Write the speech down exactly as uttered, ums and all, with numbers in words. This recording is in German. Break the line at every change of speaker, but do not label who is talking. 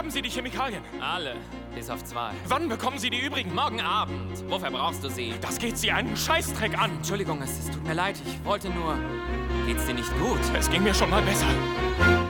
Haben Sie die Chemikalien?
Alle, bis auf zwei.
Wann bekommen Sie die übrigen?
Morgen Abend. Wofür brauchst du sie?
Das geht Sie einen Scheißdreck an.
Entschuldigung, es, es tut mir leid. Ich wollte nur... Geht's dir nicht gut?
Es ging mir schon mal besser.